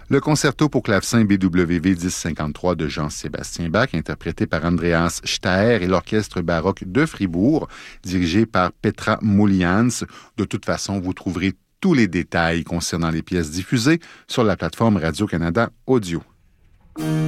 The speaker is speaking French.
Le concerto pour clavecin BWV 1053 de Jean-Sébastien Bach, interprété par Andreas Staher et l'Orchestre baroque de Fribourg, dirigé par Petra Moulians. De toute façon, vous trouverez tous les détails concernant les pièces diffusées sur la plateforme Radio-Canada Audio.